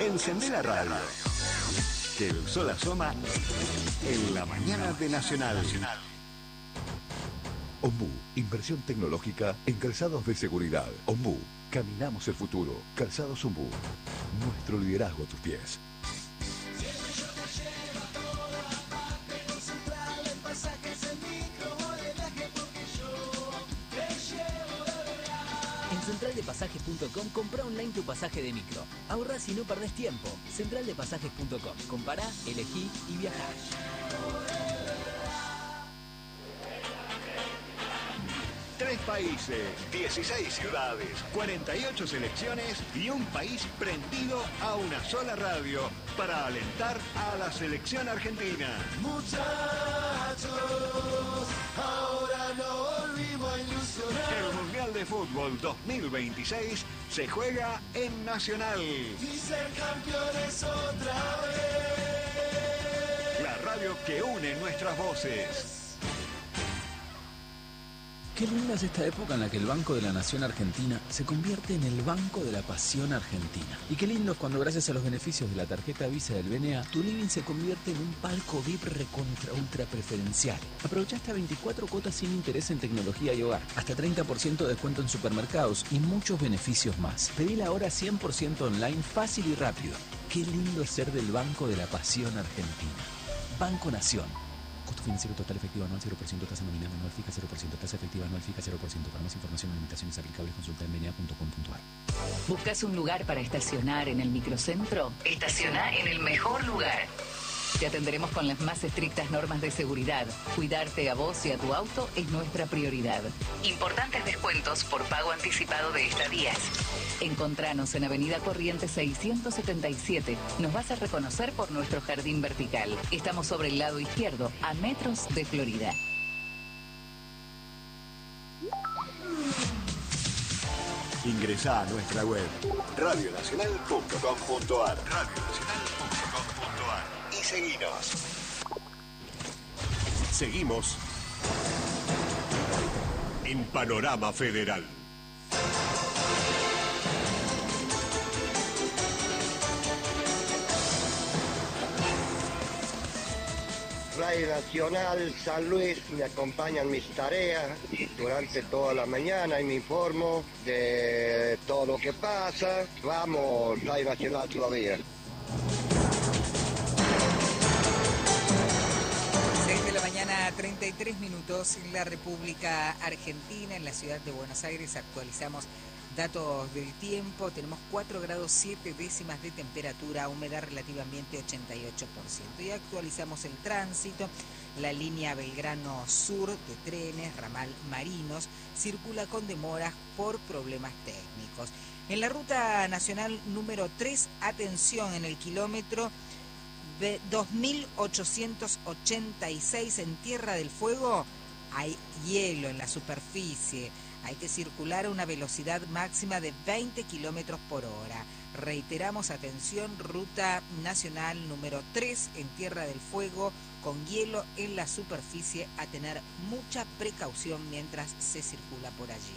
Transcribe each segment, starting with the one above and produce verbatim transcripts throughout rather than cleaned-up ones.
Encendé la radio. Que el sol asoma en la mañana de Nacional. Ombú, inversión tecnológica en calzados de seguridad. Ombú, caminamos el futuro. Calzados Ombú, nuestro liderazgo a tus pies. En central de pasajes punto com compra online tu pasaje de micro. Ahorrás y no perdés tiempo. central de pasajes punto com. Compará, elegí y viajá. Tres países, dieciséis ciudades, cuarenta y ocho selecciones y un país prendido a una sola radio para alentar a la selección argentina. Muchachos, ahora no volvimos a ilusionar. El Mundial de Fútbol dos mil veintiséis se juega en Nacional. Y ser campeones otra vez. La radio que une nuestras voces. Qué linda es esta época en la que el Banco de la Nación Argentina se convierte en el Banco de la Pasión Argentina. Y qué lindo es cuando, gracias a los beneficios de la tarjeta Visa del B N A, tu living se convierte en un palco V I P recontra ultra preferencial. Aprovecha hasta veinticuatro cuotas sin interés en tecnología y hogar, hasta treinta por ciento de descuento en supermercados y muchos beneficios más. Pedila ahora cien por ciento online, fácil y rápido. Qué lindo es ser del Banco de la Pasión Argentina. Banco Nación. Costo financiero total efectivo anual cero por ciento, tasa nominal anual fija cero por ciento, tasa efectiva anual fija cero por ciento. Para más información o limitaciones aplicables consulta en b n a punto com punto a r. ¿Buscas un lugar para estacionar en el microcentro? Estaciona en el mejor lugar. Te atenderemos con las más estrictas normas de seguridad. Cuidarte a vos y a tu auto es nuestra prioridad. Importantes descuentos por pago anticipado de estadías. Encontranos en Avenida Corrientes seiscientos setenta y siete. Nos vas a reconocer por nuestro jardín vertical. Estamos sobre el lado izquierdo, a metros de Florida. Ingresá a nuestra web radio nacional punto com punto a r. radio nacional punto com punto a r y seguinos. Seguimos en Panorama Federal. Radio Nacional San Luis, me acompañan mis tareas durante toda la mañana y me informo de todo lo que pasa. Vamos, Radio Nacional todavía. seis de la mañana, treinta y tres minutos en la República Argentina, en la ciudad de Buenos Aires. Actualizamos datos del tiempo. Tenemos cuatro grados siete décimas de temperatura, humedad relativa ambiente ochenta y ocho por ciento. Y actualizamos el tránsito. La línea Belgrano Sur de trenes, ramal Marinos, circula con demoras por problemas técnicos. En la ruta nacional número tres, atención, en el kilómetro dos mil ochocientos ochenta y seis en Tierra del Fuego hay hielo en la superficie. Hay que circular a una velocidad máxima de veinte kilómetros por hora. Reiteramos, atención, ruta nacional número tres en Tierra del Fuego, con hielo en la superficie, a tener mucha precaución mientras se circula por allí.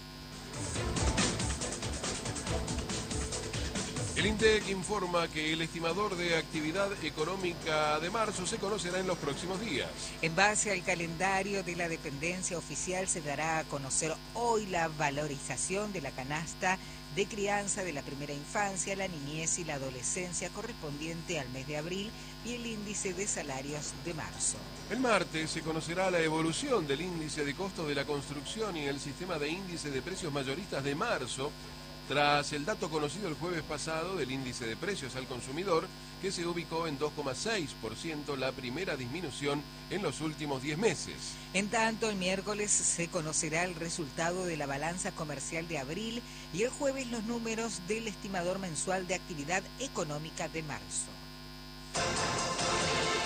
El INDEC informa que el estimador de actividad económica de marzo se conocerá en los próximos días. En base al calendario de la dependencia oficial, se dará a conocer hoy la valorización de la canasta de crianza de la primera infancia, la niñez y la adolescencia correspondiente al mes de abril y el índice de salarios de marzo. El martes se conocerá la evolución del índice de costos de la construcción y el sistema de índice de precios mayoristas de marzo, tras el dato conocido el jueves pasado del índice de precios al consumidor, que se ubicó en dos coma seis por ciento, la primera disminución en los últimos diez meses. En tanto, el miércoles se conocerá el resultado de la balanza comercial de abril y el jueves los números del estimador mensual de actividad económica de marzo.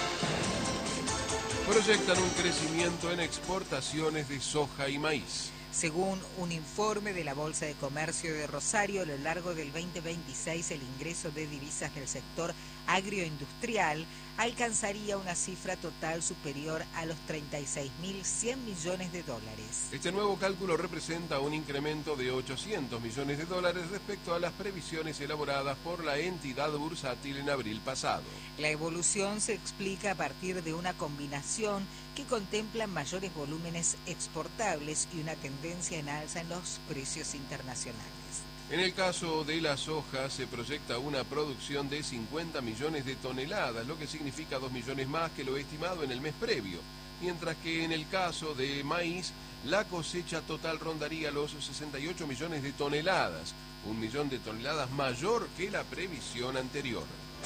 Proyectan un crecimiento en exportaciones de soja y maíz. Según un informe de la Bolsa de Comercio de Rosario, a lo largo del veinte veintiséis el ingreso de divisas del sector agroindustrial alcanzaría una cifra total superior a los treinta y seis mil cien millones de dólares. Este nuevo cálculo representa un incremento de ochocientos millones de dólares respecto a las previsiones elaboradas por la entidad bursátil en abril pasado. La evolución se explica a partir de una combinación que contempla mayores volúmenes exportables y una tendencia en alza en los precios internacionales. En el caso de la soja se proyecta una producción de cincuenta millones de toneladas, lo que significa dos millones más que lo estimado en el mes previo, mientras que en el caso de maíz la cosecha total rondaría los sesenta y ocho millones de toneladas, un millón de toneladas mayor que la previsión anterior.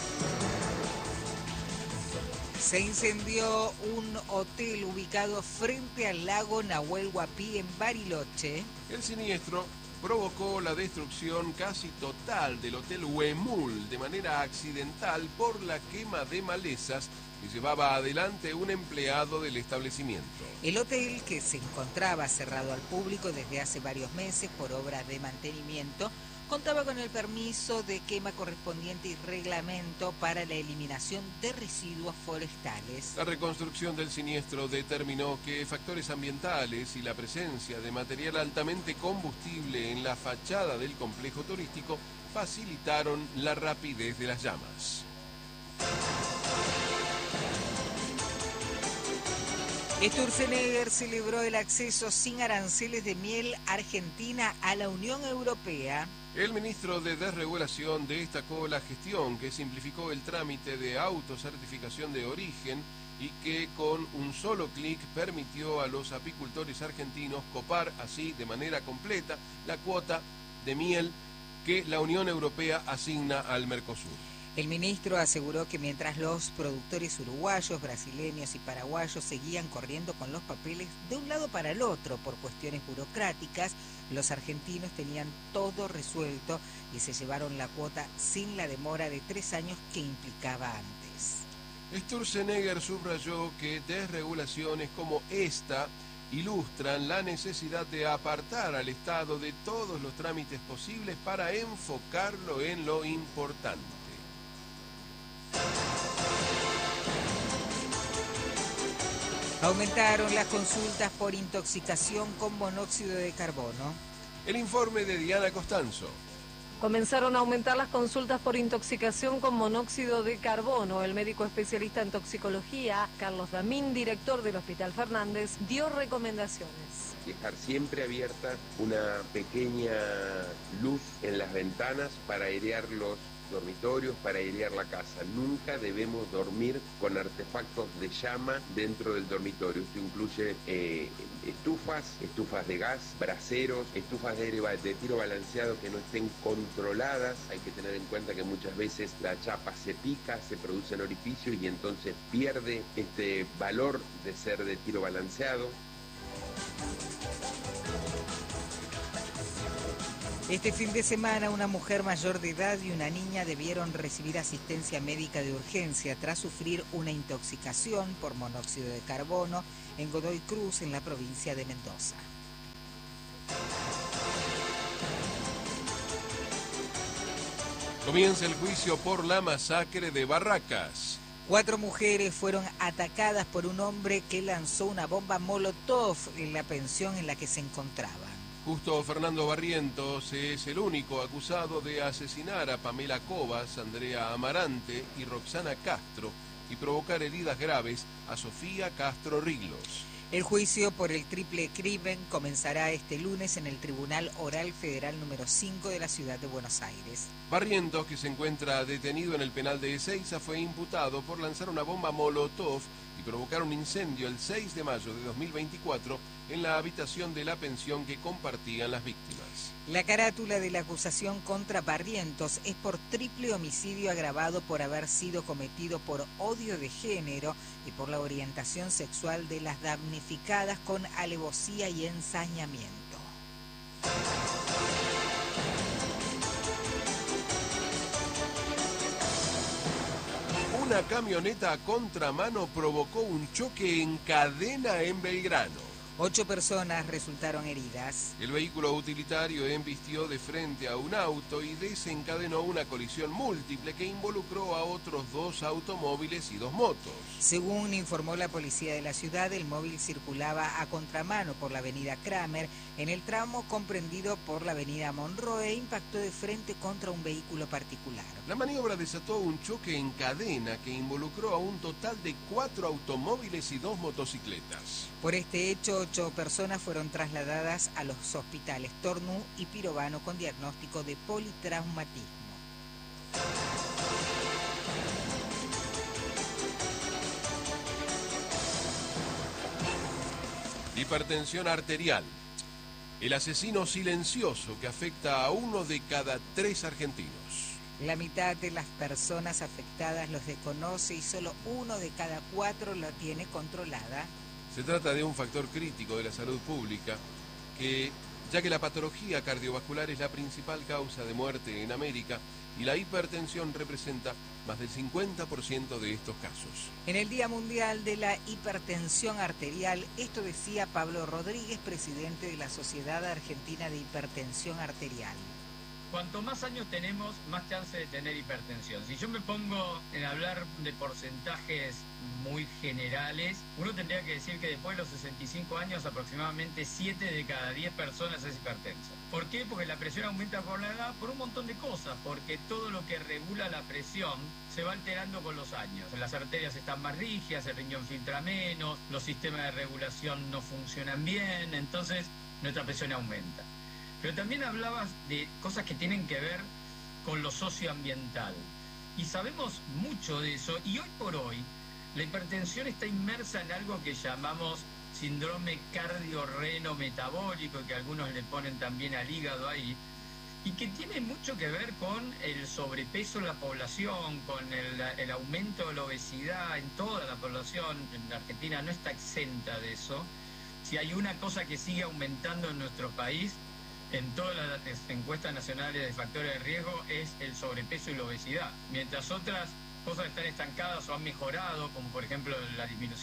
Se incendió un hotel ubicado frente al lago Nahuel Huapi en Bariloche. El siniestro provocó la destrucción casi total del Hotel Huemul de manera accidental por la quema de malezas que llevaba adelante un empleado del establecimiento. El hotel, que se encontraba cerrado al público desde hace varios meses por obras de mantenimiento, contaba con el permiso de quema correspondiente y reglamento para la eliminación de residuos forestales. La reconstrucción del siniestro determinó que factores ambientales y la presencia de material altamente combustible en la fachada del complejo turístico facilitaron la rapidez de las llamas. Sturzenegger celebró el acceso sin aranceles de miel argentina a la Unión Europea. El ministro de Desregulación destacó la gestión que simplificó el trámite de autocertificación de origen y que con un solo clic permitió a los apicultores argentinos copar así de manera completa la cuota de miel que la Unión Europea asigna al Mercosur. El ministro aseguró que mientras los productores uruguayos, brasileños y paraguayos seguían corriendo con los papeles de un lado para el otro por cuestiones burocráticas, los argentinos tenían todo resuelto y se llevaron la cuota sin la demora de tres años que implicaba antes. Sturzenegger subrayó que desregulaciones como esta ilustran la necesidad de apartar al Estado de todos los trámites posibles para enfocarlo en lo importante. Aumentaron las consultas por intoxicación con monóxido de carbono. El informe de Diana Costanzo. Comenzaron a aumentar las consultas por intoxicación con monóxido de carbono. El médico especialista en toxicología, Carlos Damín, director del Hospital Fernández, dio recomendaciones. Dejar siempre abierta una pequeña luz en las ventanas para airear los dormitorios, para airear la casa. Nunca debemos dormir con artefactos de llama dentro del dormitorio. Esto incluye eh, estufas, estufas de gas, braseros, estufas de, de tiro balanceado que no estén controladas. Hay que tener en cuenta que muchas veces la chapa se pica, se producen orificios y entonces pierde este valor de ser de tiro balanceado. Este fin de semana, una mujer mayor de edad y una niña debieron recibir asistencia médica de urgencia tras sufrir una intoxicación por monóxido de carbono en Godoy Cruz, en la provincia de Mendoza. Comienza el juicio por la masacre de Barracas. Cuatro mujeres fueron atacadas por un hombre que lanzó una bomba Molotov en la pensión en la que se encontraban. Justo Fernando Barrientos es el único acusado de asesinar a Pamela Cobas, Andrea Amarante y Roxana Castro y provocar heridas graves a Sofía Castro Riglos. El juicio por el triple crimen comenzará este lunes en el Tribunal Oral Federal número cinco de la ciudad de Buenos Aires. Barrientos, que se encuentra detenido en el penal de Ezeiza, fue imputado por lanzar una bomba Molotov y provocar un incendio el seis de mayo de dos mil veinticuatro en la habitación de la pensión que compartían las víctimas. La carátula de la acusación contra Barrientos es por triple homicidio agravado por haber sido cometido por odio de género y por la orientación sexual de las damnificadas con alevosía y ensañamiento. Una camioneta a contramano provocó un choque en cadena en Belgrano. Ocho personas resultaron heridas. El vehículo utilitario embistió de frente a un auto y desencadenó una colisión múltiple que involucró a otros dos automóviles y dos motos. Según informó la policía de la ciudad, el móvil circulaba a contramano por la avenida Kramer. En el tramo comprendido por la avenida Monroe e impactó de frente contra un vehículo particular. La maniobra desató un choque en cadena que involucró a un total de cuatro automóviles y dos motocicletas. Por este hecho, ocho personas fueron trasladadas a los hospitales Tornú y Pirovano con diagnóstico de politraumatismo. Hipertensión arterial. El asesino silencioso que afecta a uno de cada tres argentinos. La mitad de las personas afectadas los desconoce y solo uno de cada cuatro la tiene controlada. Se trata de un factor crítico de la salud pública, que, ya que la patología cardiovascular es la principal causa de muerte en América y la hipertensión representa más del cincuenta por ciento de estos casos. En el Día Mundial de la Hipertensión Arterial, esto decía Pablo Rodríguez, presidente de la Sociedad Argentina de Hipertensión Arterial. Cuanto más años tenemos, más chance de tener hipertensión. Si yo me pongo en hablar de porcentajes muy generales, uno tendría que decir que después de los sesenta y cinco años aproximadamente siete de cada diez personas es hipertensa. ¿Por qué? Porque la presión aumenta por la edad, por un montón de cosas, porque todo lo que regula la presión se va alterando con los años. Las arterias están más rígidas, el riñón filtra menos, los sistemas de regulación no funcionan bien, entonces nuestra presión aumenta. Pero también hablabas de cosas que tienen que ver con lo socioambiental. Y sabemos mucho de eso, y hoy por hoy la hipertensión está inmersa en algo que llamamos síndrome cardiorreno-metabólico, que algunos le ponen también al hígado ahí, y que tiene mucho que ver con el sobrepeso de la población, con el, el aumento de la obesidad en toda la población. En Argentina no está exenta de eso. Si hay una cosa que sigue aumentando en nuestro país, en todas las encuestas nacionales de factores de riesgo, es el sobrepeso y la obesidad, mientras otras cosas están estancadas o han mejorado, como por ejemplo la disminución